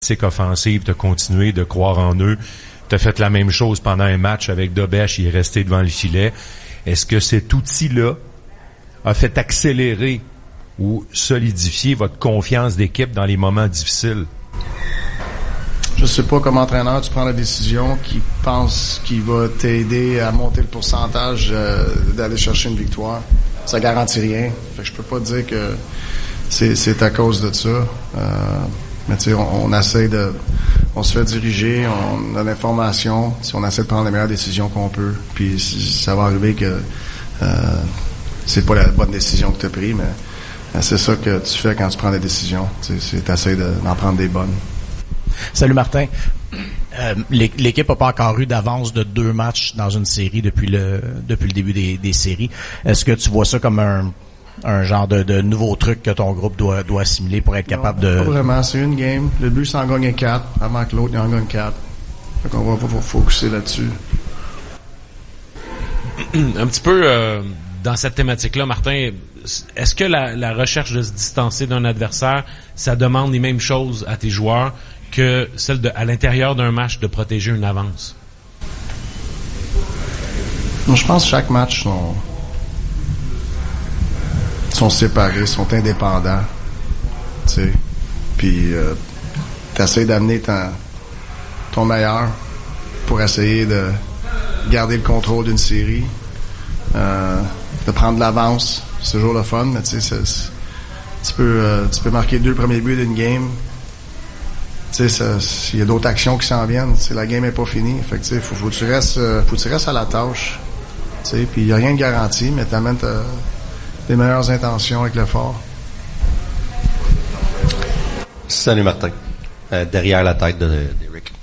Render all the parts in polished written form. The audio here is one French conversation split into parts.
offensive, de continuer de croire en eux. Tu as fait la même chose pendant un match avec Dobesch, il est resté devant le filet. Est-ce que cet outil-là a fait accélérer ou solidifier votre confiance d'équipe dans les moments difficiles? Je sais pas comme entraîneur tu prends la décision qui pense qu'il va t'aider à monter le pourcentage d'aller chercher une victoire. Ça garantit rien. Fait que je peux pas dire que c'est à cause de ça. Mais tu sais, on essaie on se fait diriger, on a l'information, on essaie de prendre les meilleures décisions qu'on peut. Puis ça va arriver que c'est pas la bonne décision que tu as prise, mais c'est ça que tu fais quand tu prends des décisions. Tu essaies d'en prendre des bonnes. Salut Martin. L'équipe n'a pas encore eu d'avance de 2 matchs dans une série depuis le début des séries. Est-ce que tu vois ça comme un genre de nouveau truc que ton groupe doit assimiler pour être capable de... Pas vraiment, c'est une game. Le but, c'est d'en gagner 4 avant que l'autre en gagne 4. Donc on va focuser là-dessus. Un petit peu dans cette thématique-là, Martin, est-ce que la recherche de se distancer d'un adversaire, ça demande les mêmes choses à tes joueurs que celle à l'intérieur d'un match de protéger une avance? Moi, je pense que chaque match sont séparés, sont indépendants. Tu sais. Puis t'essaies d'amener ton meilleur pour essayer de garder le contrôle d'une série, de prendre de l'avance. C'est toujours le fun, mais tu sais, tu peux marquer 2 premiers buts d'une game. Tu sais, il y a d'autres actions qui s'en viennent. Tu sais, la game est pas finie. Fait que tu sais, faut que tu restes à la tâche. Tu sais, puis il y a rien de garanti, mais t'amènes les meilleures intentions avec l'effort. Salut Martin. Derrière la tête d'Éric.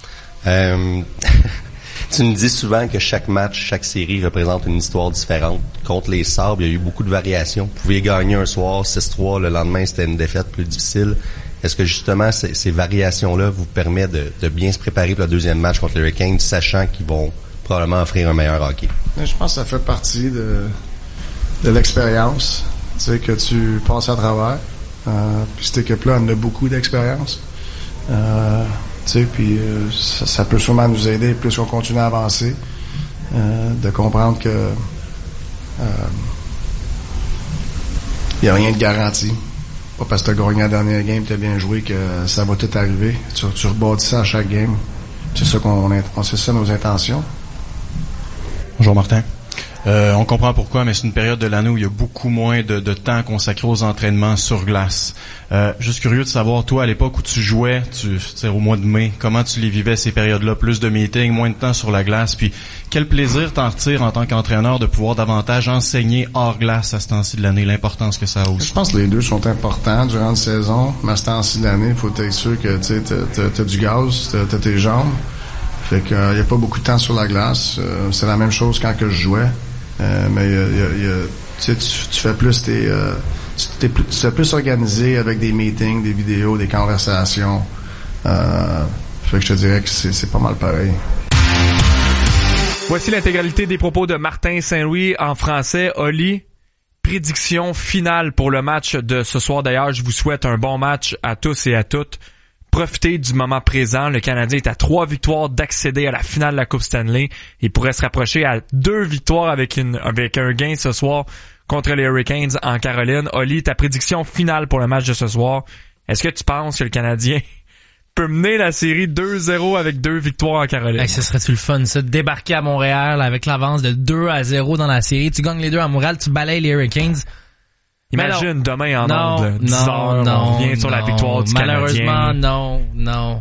Tu me dis souvent que chaque match, chaque série représente une histoire différente. Contre les Sabres, il y a eu beaucoup de variations. Vous pouviez gagner un soir 6-3, le lendemain c'était une défaite plus difficile. Est-ce que justement ces variations-là vous permettent de bien se préparer pour le deuxième match contre les Hurricanes, sachant qu'ils vont probablement offrir un meilleur hockey? Je pense que ça fait partie de l'expérience, tu sais, que tu passes à travers. Puis cette équipe-là en a beaucoup d'expérience. Tu sais, puis ça peut sûrement nous aider plus qu'on continue à avancer, de comprendre que il n'y a rien de garanti. Pas parce que tu as gagné la dernière game, tu as bien joué que ça va tout arriver. Tu rebâtis ça à chaque game. C'est ça c'est ça nos intentions. Bonjour Martin. On comprend pourquoi, mais c'est une période de l'année où il y a beaucoup moins de temps consacré aux entraînements sur glace. Juste curieux de savoir, toi, à l'époque où tu jouais, au mois de mai, comment tu les vivais ces périodes-là? Plus de meetings, moins de temps sur la glace, puis quel plaisir t'en retires en tant qu'entraîneur de pouvoir davantage enseigner hors glace à ce temps-ci de l'année, l'importance que ça a aussi? Je pense que les deux sont importants durant la saison, mais à ce temps-ci de l'année, il faut être sûr que t'as du gaz, t'as tes jambes. Fait que y a pas beaucoup de temps sur la glace. C'est la même chose quand que je jouais. Mais tu fais plus tu fais plus organisé avec des meetings, des vidéos, des conversations. Fait que je te dirais que c'est pas mal pareil. Voici l'intégralité des propos de Martin Saint-Louis en français. Oli, prédiction finale pour le match de ce soir. D'ailleurs, je vous souhaite un bon match à tous et à toutes. Profitez du moment présent. Le Canadien est à 3 victoires d'accéder à la finale de la Coupe Stanley. Il pourrait se rapprocher à 2 victoires avec un gain ce soir contre les Hurricanes en Caroline. Oli, ta prédiction finale pour le match de ce soir. Est-ce que tu penses que le Canadien peut mener la série 2-0 avec 2 victoires en Caroline? Ce serait-tu le fun, ça, de débarquer à Montréal avec l'avance de 2-0 dans la série. Tu gagnes les 2 à Montréal, tu balayes les Hurricanes. Imagine demain en ondes, 10 heures, on revient sur la victoire du Canadien. Malheureusement, non.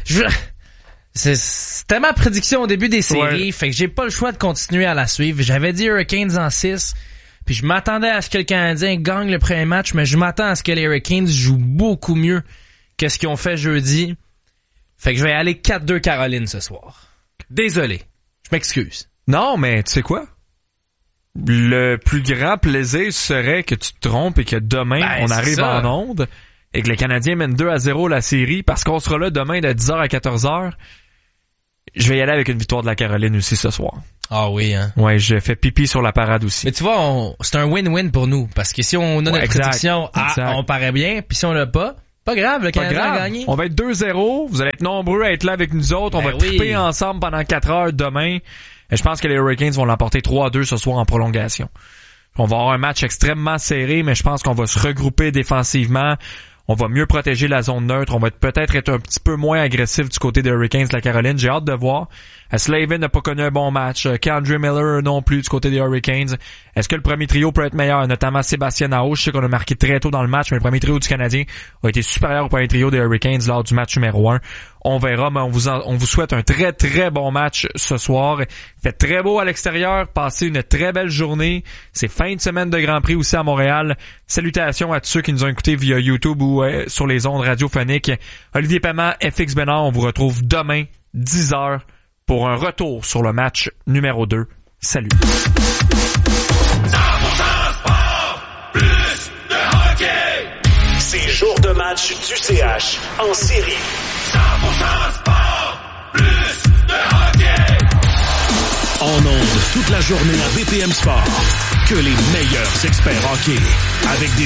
C'était ma prédiction au début des séries, fait que j'ai pas le choix de continuer à la suivre. J'avais dit Hurricanes en 6, puis je m'attendais à ce que le Canadien gagne le premier match, mais je m'attends à ce que les Hurricanes jouent beaucoup mieux que ce qu'ils ont fait jeudi. Fait que je vais aller 4-2 Caroline ce soir. Désolé, je m'excuse. Non, mais tu sais quoi? Le plus grand plaisir serait que tu te trompes et que demain, on arrive en onde et que les Canadiens mènent 2-0 la série parce qu'on sera là demain de 10h à 14h. Je vais y aller avec une victoire de la Caroline aussi ce soir. Ah oui, hein? Ouais, j'ai fait pipi sur la parade aussi. Mais tu vois, c'est un win-win pour nous parce que si on a notre prédiction, on paraît bien, puis si on l'a pas, Pas grave, le Pas Canadien a grave. gagné. On va être 2-0. Vous allez être nombreux à être là avec nous autres. On va triper ensemble pendant 4 heures demain. Et je pense que les Hurricanes vont l'emporter 3-2 ce soir en prolongation. On va avoir un match extrêmement serré, mais je pense qu'on va se regrouper défensivement. On va mieux protéger la zone neutre. On va peut-être être un petit peu moins agressif du côté des Hurricanes de la Caroline. J'ai hâte de voir. Slavin n'a pas connu un bon match. K'Andre Miller non plus du côté des Hurricanes. Est-ce que le premier trio peut être meilleur? Notamment Sébastien Aho. Je sais qu'on a marqué très tôt dans le match, mais le premier trio du Canadien a été supérieur au premier trio des Hurricanes lors du match numéro 1. On verra, mais on vous souhaite un très très bon match ce soir. Il fait très beau à l'extérieur. Passez une très belle journée. C'est fin de semaine de Grand Prix aussi à Montréal. Salutations à tous ceux qui nous ont écoutés via YouTube ou sur les ondes radiophoniques. Olivier Paiement, FX Bénard, on vous retrouve demain, 10h, pour un retour sur le match numéro 2. Salut. 100% sport, plus de hockey. C'est jour de match du CH en série. 100% sport, plus de hockey. En ondes toute la journée à BPM Sport. Que les meilleurs experts hockey. Avec des